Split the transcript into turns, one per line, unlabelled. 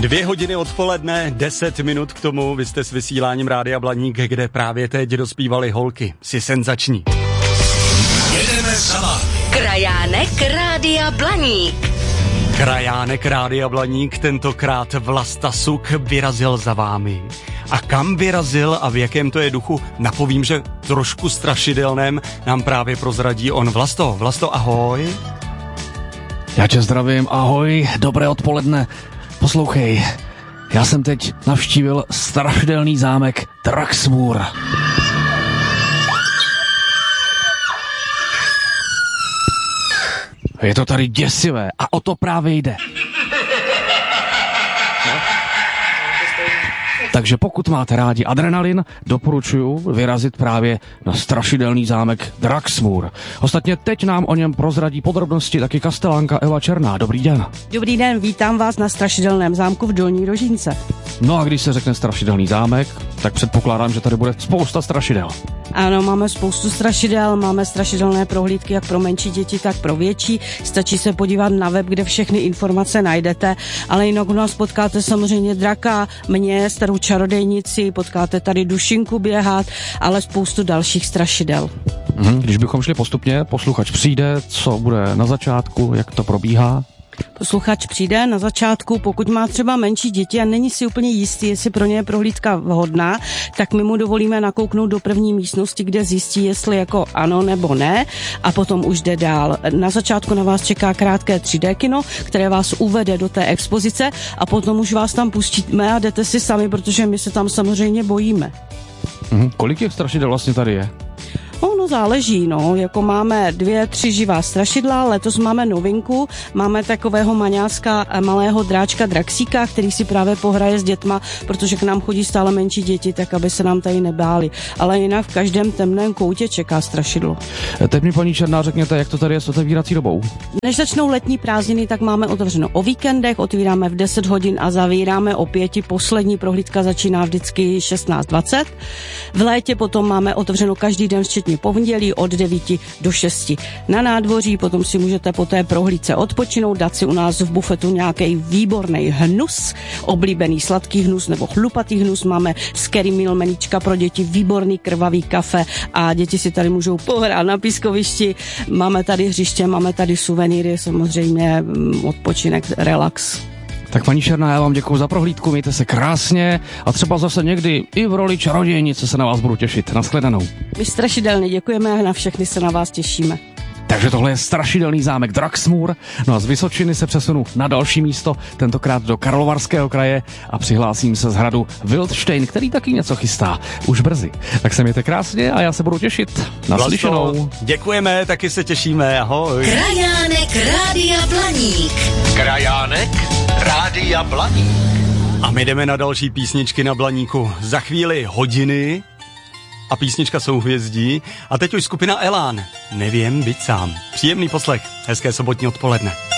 2 hodiny odpoledne, 10 minut k tomu, vy jste s vysíláním Rádia Blaník, kde právě teď dospívaly holky. Jsi senzační.
Jedeme za vámi.
Krajánek Rádia Blaník.
Krajánek Rádia Blaník, tentokrát Vlasta Suk vyrazil za vámi. A kam vyrazil a v jakém to je duchu, napovím, že trošku strašidelném, nám právě prozradí on. Vlasto, ahoj.
Já tě zdravím, ahoj, dobré odpoledne. Poslouchej, já jsem teď navštívil strašidelný zámek Draxmoor. Je to tady děsivé a o to právě jde. Takže pokud máte rádi adrenalin, doporučuji vyrazit právě na strašidelný zámek Draxmoor. Ostatně teď nám o něm prozradí podrobnosti taky kastelánka Eva Černá. Dobrý den.
Dobrý den, vítám vás na strašidelném zámku v Dolní Rožínce.
No a když se řekne strašidelný zámek, tak předpokládám, že tady bude spousta strašidel.
Ano, máme spoustu strašidel, máme strašidelné prohlídky jak pro menší děti, tak pro větší. Stačí se podívat na web, kde všechny informace najdete, ale jinak u nás potkáte samozřejmě draka, mě, starou čarodejnici, potkáte tady dušinku běhat, ale spoustu dalších strašidel.
Když bychom šli postupně, posluchač přijde, co bude na začátku, jak to probíhá?
Posluchač přijde na začátku, pokud má třeba menší děti a není si úplně jistý, jestli pro ně je prohlídka vhodná, tak my mu dovolíme nakouknout do první místnosti, kde zjistí, jestli jako ano nebo ne, a potom už jde dál. Na začátku na vás čeká krátké 3D kino, které vás uvede do té expozice a potom už vás tam pustíme a jdete si sami, protože my se tam samozřejmě bojíme.
Kolik těch strašidel vlastně tady je?
No záleží, jako máme 2-3 živá strašidla, letos máme novinku, máme takového maňáska malého dráčka Draxíka, který si právě pohraje s dětma, protože k nám chodí stále menší děti, tak aby se nám tady nebáli. Ale jinak v každém temném koutě čeká strašidlo.
Teď mi, paní Černá, řekněte, jak to tady je s otevírací dobou? Než
začnou letní prázdniny, tak máme otevřeno o víkendech, otvíráme v 10 hodin a zavíráme o 5. Poslední prohlídka začíná vždycky 16:20. V létě potom máme otevřeno každý den včetně pondělí od 9 do 6 na nádvoří, potom si můžete po té prohlídce odpočinout, dát si u nás v bufetu nějaký výborný hnus, oblíbený sladký hnus nebo chlupatý hnus, máme scary meal menička pro děti, výborný krvavý kafe a děti si tady můžou pohrát na pískovišti, máme tady hřiště, máme tady suvenýry, samozřejmě odpočinek, relax.
Tak paní Černá, já vám děkuju za prohlídku, mějte se krásně a třeba zase někdy i v roli čarodějnice se na vás budu těšit. Nashledanou.
My strašidelně děkujeme a na všechny se na vás těšíme.
Takže tohle je strašidelný zámek Draxmoor. No a z Vysočiny se přesunu na další místo, tentokrát do Karlovarského kraje a přihlásím se z hradu Wildstein, který taky něco chystá už brzy. Tak se mějte krásně a já se budu těšit. Naslyšenou.
Děkujeme, taky se těšíme, ahoj.
Krajánek Rádia Blaník.
Krajánek Rádia Blaník.
A my jdeme na další písničky na Blaníku. Za chvíli hodiny a písnička Souhvězdí. A teď už skupina Elán. Nevím, být sám. Příjemný poslech. Hezké sobotní odpoledne.